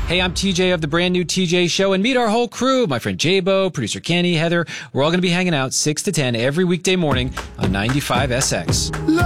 Hey, I'm TJ of the brand new TJ Show, and meet our whole crew. My friend Jabo, producer Kenny, Heather. We're all going to be hanging out 6 to 10 every weekday morning on 95 SX.